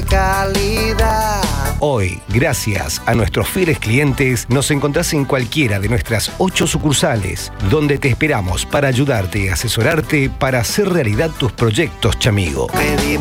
calidad. Hoy, gracias a nuestros fieles clientes, nos encontrás en cualquiera de nuestras 8 sucursales, donde te esperamos para ayudarte y asesorarte para hacer realidad tus proyectos, Chamigo.